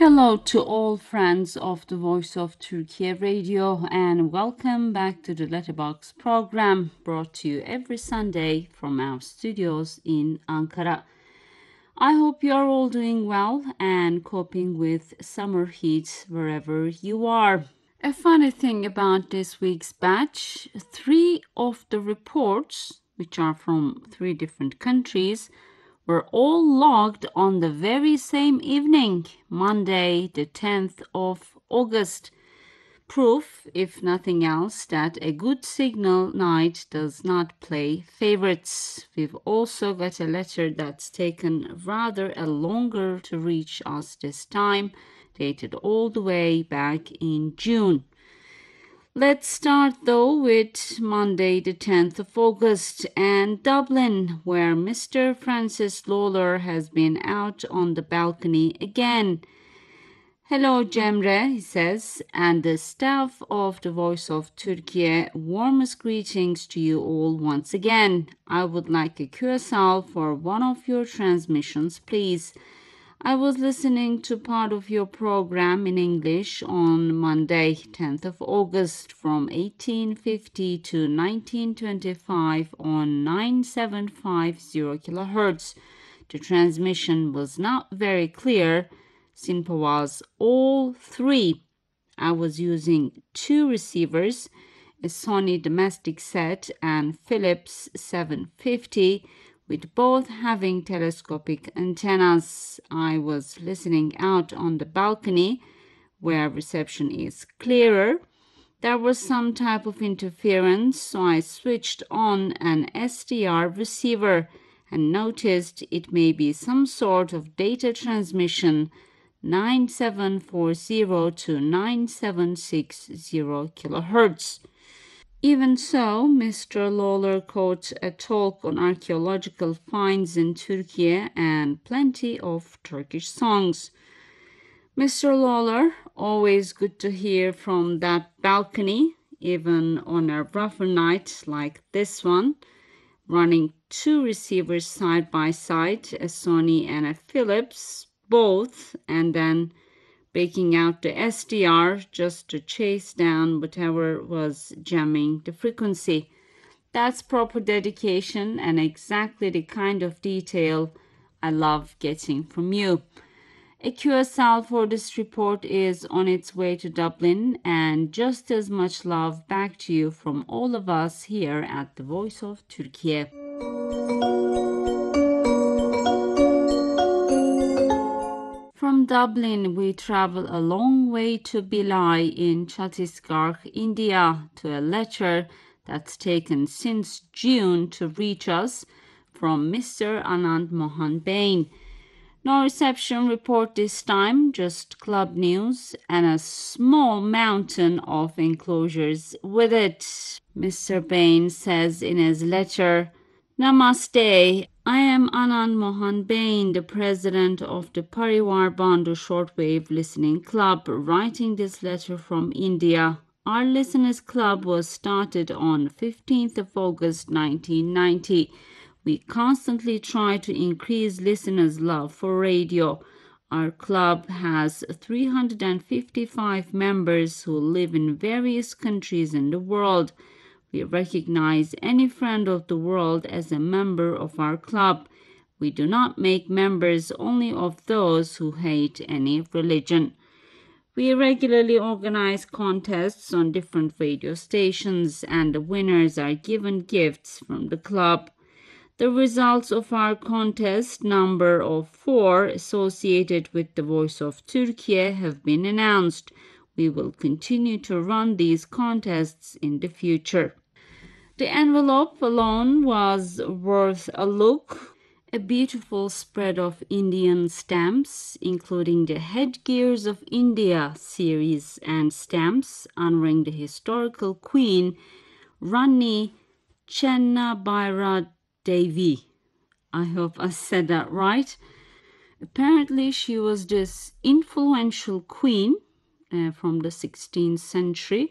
Hello to all friends of the Voice of Turkey Radio and welcome back to the Letterbox program brought to you every Sunday from our studios in Ankara. I hope you are all doing well and coping with summer heat wherever you are. A funny thing about this week's batch, three of the reports, which are from three different countries, were all logged on the very same evening, Monday, the 10th of August. Proof, if nothing else, that a good signal night does not play favorites. We've also got a letter that's taken rather a longer to reach us this time, dated all the way back in June. Let's start though with Monday, the 10th of August, and Dublin, where Mr. Francis Lawler has been out on the balcony again. Hello, Cemre, he says, and the staff of the Voice of Turkey, warmest greetings to you all once again. I would like a QSL for one of your transmissions, please. I was listening to part of your program in English on Monday, 10th of August from 1850 to 1925 on 9750 kHz. The transmission was not very clear. Sinpa was all three. I was using two receivers, a Sony domestic set and Philips 750, with both having telescopic antennas. I was listening out on the balcony where reception is clearer. There was some type of interference, so I switched on an SDR receiver and noticed it may be some sort of data transmission, 9740 to 9760 kHz. Even so, Mr. Lawler caught a talk on archaeological finds in Turkey and plenty of Turkish songs. Mr. Lawler, always good to hear from that balcony, even on a rougher night like this one, running two receivers side by side, a Sony and a Philips, both, and then breaking out the SDR just to chase down whatever was jamming the frequency. That's proper dedication and exactly the kind of detail I love getting from you. A QSL for this report is on its way to Dublin, and just as much love back to you from all of us here at the Voice of Turkey. From Dublin, we travel a long way to Bhilai in Chhattisgarh, India, to a letter that's taken since June to reach us from Mr. Anand Mohan Bain. No reception report this time, just club news and a small mountain of enclosures with it. Mr. Bain says in his letter, Namaste. I am Anand Mohan Bain, the president of the Parivar Bandhu Shortwave Listening Club, writing this letter from India. Our Listeners Club was started on 15th of August 1990. We constantly try to increase listeners' love for radio. Our club has 355 members who live in various countries in the world. We recognize any friend of the world as a member of our club. We do not make members only of those who hate any religion. We regularly organize contests on different radio stations, and the winners are given gifts from the club. The results of our contest, number of 4 associated with the Voice of Turkey, have been announced. We will continue to run these contests in the future. The envelope alone was worth a look. A beautiful spread of Indian stamps, including the Headgears of India series and stamps honoring the historical queen Rani Chennabaira Devi. I hope I said that right. Apparently, she was this influential queen from the 16th century.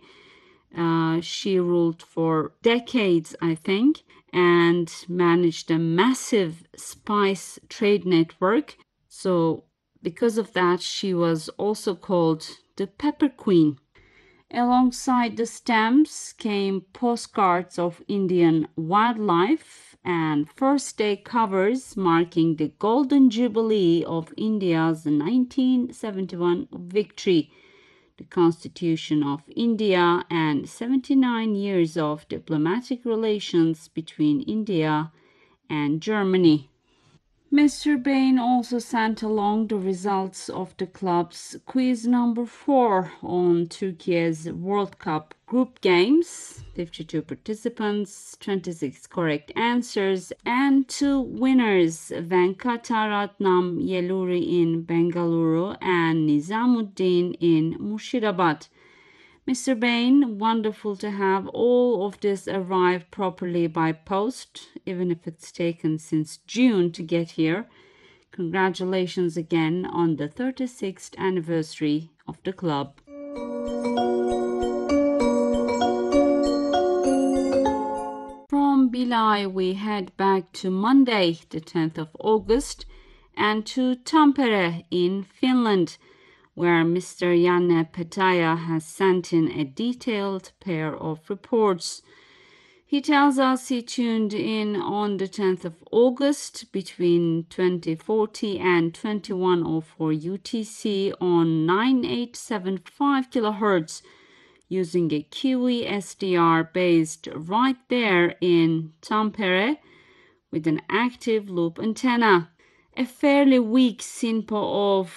She ruled for decades, I think, and managed a massive spice trade network. So Because of that, she was also called the Pepper Queen. Alongside the stamps came postcards of Indian wildlife and first day covers marking the Golden Jubilee of India's 1971 victory, the Constitution of India, and 79 years of diplomatic relations between India and Germany. Mr. Bain also sent along the results of the club's quiz number 4 on Turkey's World Cup group games, 52 participants, 26 correct answers, and 2 winners, Venkataratnam Yeluri in Bengaluru and Nizamuddin in Murshidabad. Mr. Bain, wonderful to have all of this arrive properly by post, even if it's taken since June to get here. Congratulations again on the 36th anniversary of the club. From Bilay, we head back to Monday, the 10th of August, and to Tampere in Finland, where Mr. Janne Petäjä has sent in a detailed pair of reports. He tells us he tuned in on the 10th of August between 2040 and 2104 UTC on 9875 kHz using a Kiwi SDR based right there in Tampere with an active loop antenna. A fairly weak SINPO of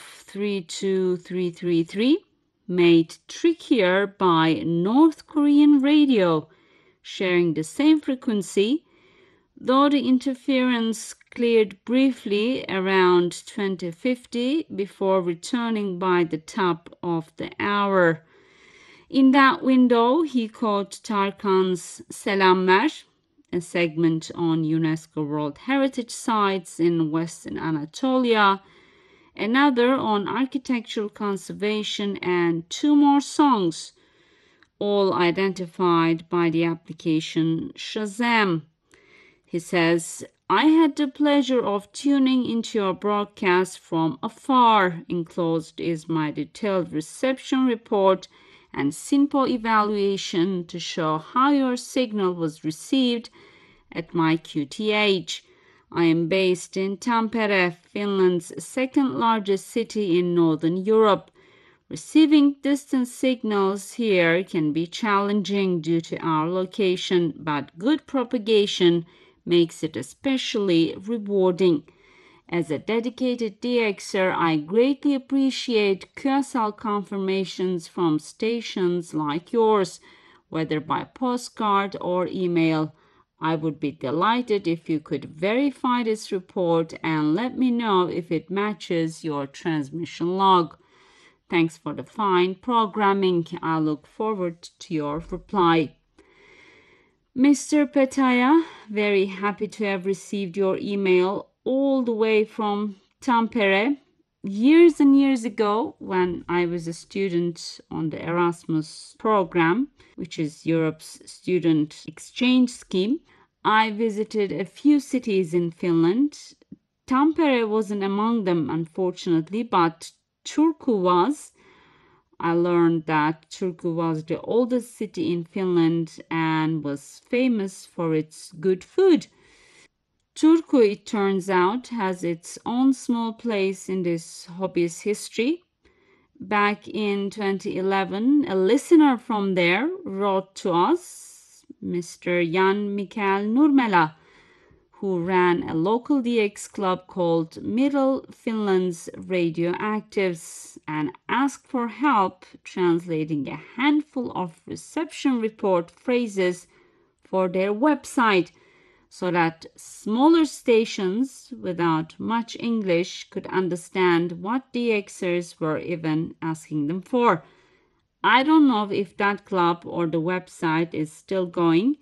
32333 made trickier by North Korean radio sharing the same frequency, though the interference cleared briefly around 2050 before returning by the top of the hour. In that window, he caught Tarkan's Selamlar, a segment on UNESCO World Heritage Sites in Western Anatolia, another on architectural conservation, and 2 more songs, all identified by the application Shazam. He says, I had the pleasure of tuning into your broadcast from afar. Enclosed is my detailed reception report and SINPO evaluation to show how your signal was received at my QTH. I am based in Tampere, Finland's second largest city in Northern Europe. Receiving distant signals here can be challenging due to our location, but good propagation makes it especially rewarding. As a dedicated DXer, I greatly appreciate QSL confirmations from stations like yours, whether by postcard or email. I would be delighted if you could verify this report and let me know if it matches your transmission log. Thanks for the fine programming. I look forward to your reply. Mr. Petäjä, very happy to have received your email all the way from Tampere. Years and years ago, when I was a student on the Erasmus program, which is Europe's student exchange scheme, I visited a few cities in Finland. Tampere wasn't among them, unfortunately, but Turku was. I learned that Turku was the oldest city in Finland and was famous for its good food. Turku, it turns out, has its own small place in this hobby's history. Back in 2011, a listener from there wrote to us, Mr. Jan Mikael Nurmela, who ran a local DX club called Middle Finland's Radioactives, and asked for help translating a handful of reception report phrases for their website so that smaller stations without much English could understand what DXers were even asking them for. I don't know if that club or the website is still going,